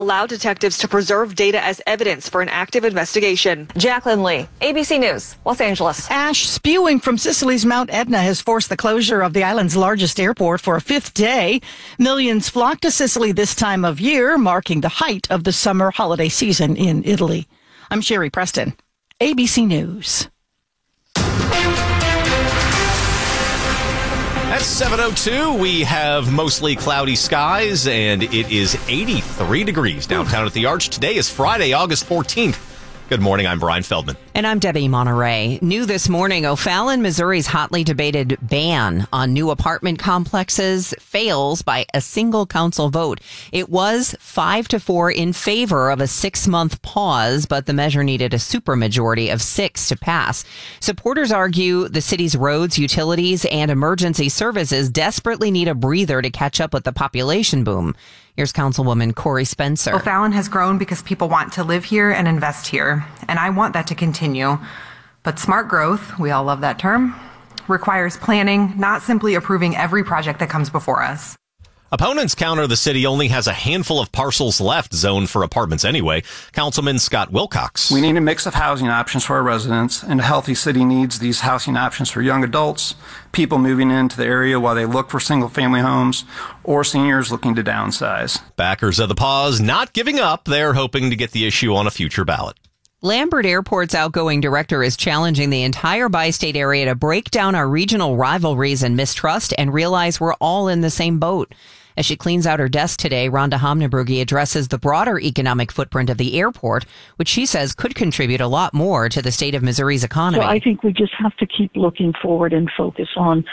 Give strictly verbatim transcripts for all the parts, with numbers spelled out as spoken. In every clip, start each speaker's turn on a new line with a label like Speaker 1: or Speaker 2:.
Speaker 1: allow detectives to preserve data as evidence for an active investigation.
Speaker 2: Jacqueline Lee, A B C News, Los Angeles.
Speaker 3: Ash spewing from Sicily's Mount Etna has forced the closure of the island's largest airport for a fifth day. Millions flock to Sicily this time of year, marking the height of the summer holiday season in Italy. I'm Sherry Preston, A B C News.
Speaker 4: At seven oh two, we have mostly cloudy skies, and it is eighty-three degrees downtown at the Arch. Today is Friday, August fourteenth. Good morning, I'm Brian Feldman.
Speaker 5: And I'm Debbie Monterey. New this morning, O'Fallon, Missouri's hotly debated ban on new apartment complexes fails by a single council vote. It was five to four in favor of a six-month pause, but the measure needed a supermajority of six to pass. Supporters argue the city's roads, utilities, and emergency services desperately need a breather to catch up with the population boom. Here's Councilwoman Corey Spencer.
Speaker 6: O'Fallon has grown because people want to live here and invest here, and I want that to continue. But smart growth, we all love that term, requires planning, not simply approving every project that comes before us.
Speaker 4: Opponents counter the city only has a handful of parcels left zoned for apartments anyway. Councilman Scott Wilcox.
Speaker 7: We need a mix of housing options for our residents, and a healthy city needs these housing options for young adults, people moving into the area while they look for single-family homes, or seniors looking to downsize.
Speaker 4: Backers of the pause not giving up. They're hoping to get the issue on a future ballot.
Speaker 5: Lambert Airport's outgoing director is challenging the entire bi-state area to break down our regional rivalries and mistrust and realize we're all in the same boat. As she cleans out her desk today, Rhonda Homnebrugge addresses the broader economic footprint of the airport, which she says could contribute a lot more to the state of Missouri's economy.
Speaker 8: So I think we just have to keep looking forward and focus on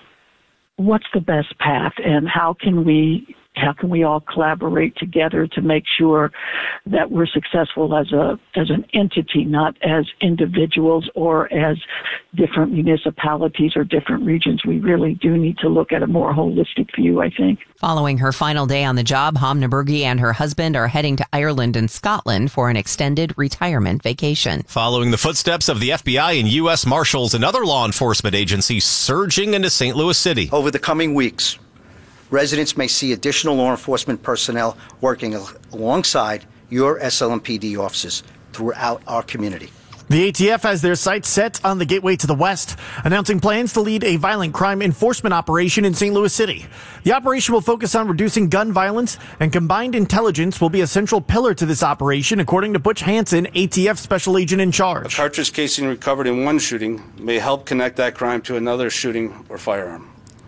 Speaker 8: what's the best path and how can we how can we all collaborate together to make sure that we're successful as a as an entity, not as individuals or as different municipalities or different regions. We really do need to look at a more holistic view, I think.
Speaker 5: Following her final day on the job, Homnebrugge and her husband are heading to Ireland and Scotland for an extended retirement vacation.
Speaker 4: Following the footsteps of the F B I and U S Marshals and other law enforcement agencies surging into Saint Louis City.
Speaker 9: Over the coming weeks, residents may see additional law enforcement personnel working al- alongside your S L M P D officers throughout our community.
Speaker 10: The A T F has their sights set on the gateway to the west, announcing plans to lead a violent crime enforcement operation in Saint Louis City. The operation will focus on reducing gun violence, and combined intelligence will be a central pillar to this operation, according to Butch Hansen, A T F special agent in charge.
Speaker 11: A cartridge casing recovered in one shooting may help connect that crime to another shooting or firearm.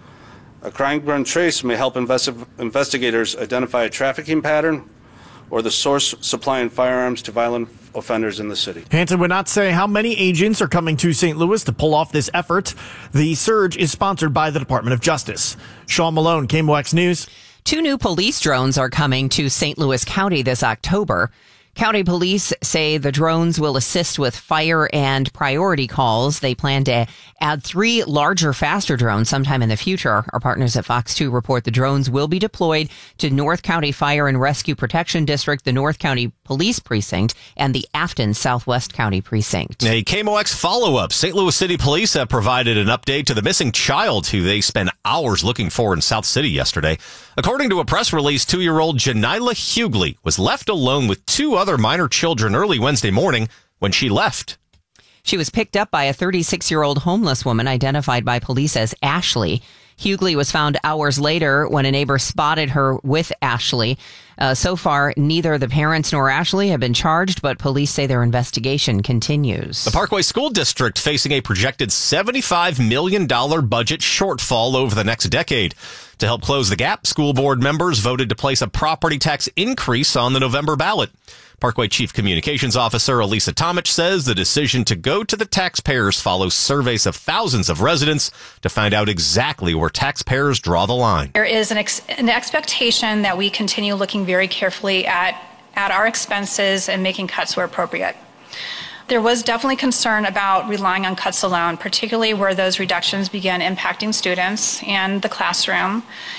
Speaker 11: A crime gun trace may help investi- investigators identify a trafficking pattern or the source supplying firearms to violent offenders in the city.
Speaker 10: Hansen would not say how many agents are coming to Saint Louis to pull off this effort. The surge is sponsored by the Department of Justice. Sean Malone, K M O X News.
Speaker 5: Two new police drones are coming to Saint Louis County this October. County police say the drones will assist with fire and priority calls. They plan to add three larger, faster drones sometime in the future. Our partners at Fox two report the drones will be deployed to North County Fire and Rescue Protection District, the North County Police Precinct, and the Afton Southwest County Precinct.
Speaker 4: A K M O X follow-up. Saint Louis City Police have provided an update to the missing child who they spent hours looking for in South City yesterday. According to a press release, two-year-old Janila Hughley was left alone with two other minor children early Wednesday morning when she left.
Speaker 5: She was picked up by a thirty-six-year-old homeless woman identified by police as Ashley. Hughley was found hours later when a neighbor spotted her with Ashley. Uh, so far, neither the parents nor Ashley have been charged, but police say their investigation continues.
Speaker 4: The Parkway School District facing a projected seventy-five million dollars budget shortfall over the next decade. To help close the gap, school board members voted to place a property tax increase on the November ballot. Parkway Chief Communications Officer Elisa Tomich says the decision to go to the taxpayers follows surveys of thousands of residents to find out exactly where taxpayers draw the line.
Speaker 12: There is an, ex- an expectation that we continue looking very carefully at, at our expenses and making cuts where appropriate. There was definitely concern about relying on cuts alone, particularly where those reductions began impacting students and the classroom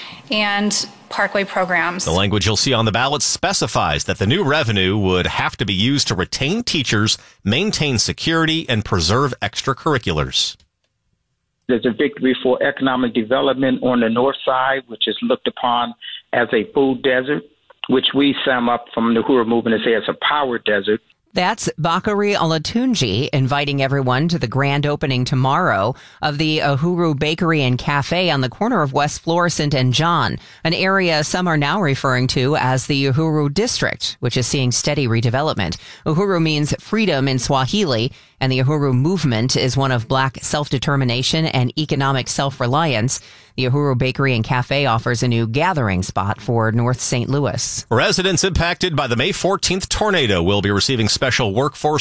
Speaker 12: and Parkway programs.
Speaker 4: The language you'll see on the ballot specifies that the new revenue would have to be used to retain teachers, maintain security, and preserve extracurriculars.
Speaker 13: There's a victory for economic development on the north side, which is looked upon as a food desert. which we sum up from the Uhuru movement and say it's a power desert.
Speaker 5: That's Bakari Olatunji inviting everyone to the grand opening tomorrow of the Uhuru Bakery and Cafe on the corner of West Florissant and John, an area some are now referring to as the Uhuru District, which is seeing steady redevelopment. Uhuru means freedom in Swahili, and the Uhuru movement is one of Black self-determination and economic self-reliance. The Uhuru Bakery and Cafe offers a new gathering spot for North Saint Louis.
Speaker 4: Residents impacted by the May fourteenth tornado will be receiving special workforce